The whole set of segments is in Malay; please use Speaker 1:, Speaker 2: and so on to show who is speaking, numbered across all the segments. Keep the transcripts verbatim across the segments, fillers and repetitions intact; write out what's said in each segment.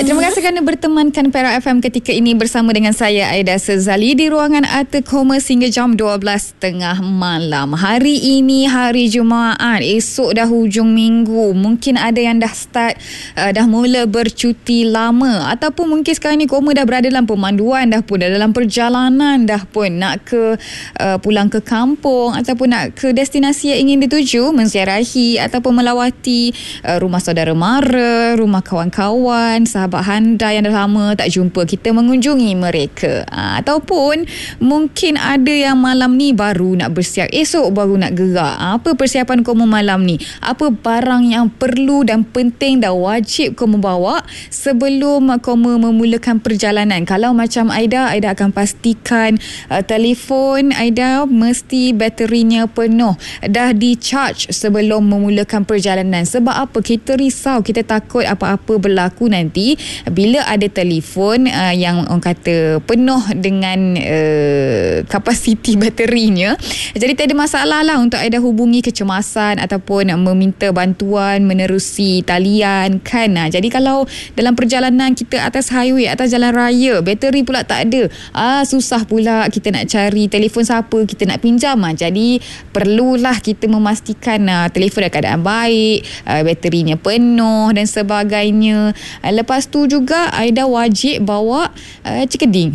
Speaker 1: Terima kasih kerana bertemankan Perak F M ketika ini bersama dengan saya Aida Sezali di ruangan Arta Commerce hingga jam dua belas tiga puluh malam. Hari ini hari Jumaat, esok dah hujung minggu. Mungkin ada yang dah start uh, dah mula bercuti lama, ataupun mungkin sekarang ni Koma dah berada dalam pemanduan, dah pun dah dalam perjalanan, dah pun nak ke uh, pulang ke kampung ataupun nak ke destinasi yang ingin dituju, menziarahi ataupun melawati uh, rumah saudara mara, rumah kawan-kawan, sahabat Handa yang dah lama tak jumpa, kita mengunjungi mereka. Ha, ataupun mungkin ada yang malam ni baru nak bersiap, esok baru nak gerak. Ha, apa persiapan Koma malam ni? Apa barang yang perlu dan penting dan wajib Koma bawa sebelum Koma memulakan perjalanan? Kalau macam Aida, Aida akan pastikan uh, telefon Aida mesti baterinya penuh, dah di charge sebelum memulakan perjalanan. Sebab apa? Kita risau, kita takut apa-apa berlaku nanti bila ada telefon uh, yang orang kata penuh dengan uh, kapasiti baterinya. Jadi tak ada masalah lah untuk Aida hubungi kecemasan ataupun meminta bantuan menerusi talian kan. Uh, jadi kalau dalam perjalanan kita atas highway, atas jalan raya, bateri pula tak ada, ah, susah pula kita nak cari telefon siapa kita nak pinjam. Uh, jadi perlulah kita memastikan uh, telefon dalam keadaan baik, uh, baterinya penuh dan sebagainya. Uh, lepas tu juga Aida wajib bawa uh, cikeding.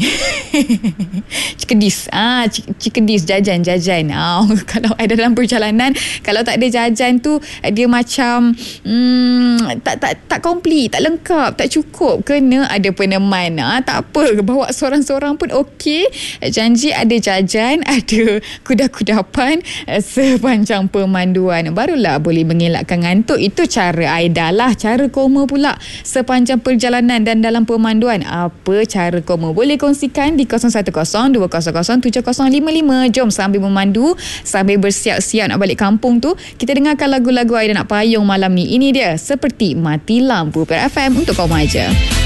Speaker 1: Cikedis. Ah, cikedis, jajan-jajan. Ah, kalau Aida dalam perjalanan, kalau tak ada jajan tu dia macam hmm, tak tak tak komplit, tak lengkap, tak cukup. Kena ada peneman. Ah, tak apa, bawa seorang-seorang pun okey. Janji ada jajan, ada kuda-kudapan uh, sepanjang pemanduan. Barulah boleh mengelakkan ngantuk. Itu cara Aida lah. Cara Koma pula sepanjang perjalanan dan dalam pemanduan, apa cara Koma? Boleh kongsikan di kosong satu kosong dua kosong kosong tujuh kosong lima lima. Jom sambil memandu, sambil bersiap-siap nak balik kampung tu, kita dengarkan lagu-lagu Aida nak payung malam ni. Ini dia, Seperti Mati Lampu, Perak F M untuk Koma aja.